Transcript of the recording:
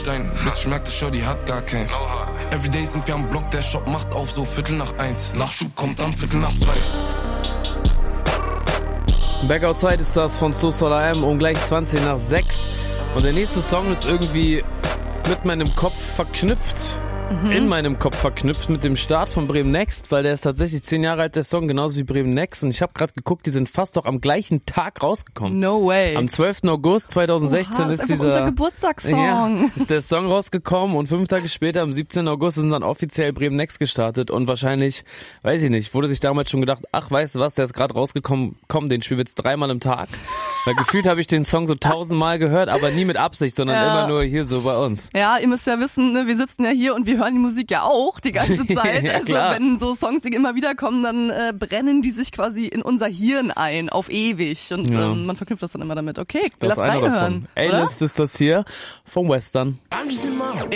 Bis ich merkte, schau, die hat gar keins. Everyday sind wir am Block, der Shop macht auf so 1:45. Nachschub kommt dann 1:45. Back Outside ist das von So Soul I Am um gleich 20:06. Und der nächste Song ist irgendwie mit meinem Kopf verknüpft. In meinem Kopf verknüpft mit dem Start von Bremen Next, weil der ist tatsächlich 10 Jahre alt, der Song, genauso wie Bremen Next. Und ich habe gerade geguckt, die sind fast auch am gleichen Tag rausgekommen. No way. Am 12. August 2016 ist unser Geburtstagssong. Ja, ist der Song rausgekommen und 5 Tage später, am 17. August, sind dann offiziell Bremen Next gestartet. Und wahrscheinlich, weiß ich nicht, wurde sich damals schon gedacht, ach, weißt du was, der ist gerade rausgekommen, komm, den spielen wir jetzt 3-mal im Tag. Weil gefühlt habe ich den Song so 1000-mal gehört, aber nie mit Absicht, sondern immer nur hier so bei uns. Ja, ihr müsst ja wissen, ne, wir sitzen ja hier und wir hören die Musik ja auch die ganze Zeit. Ja, also klar. wenn so Songs, die immer wieder kommen, dann brennen die sich quasi in unser Hirn ein, auf ewig. Und man verknüpft das dann immer damit. Okay, Das lass ist einer reinhören. davon. A-List ist das hier vom Western.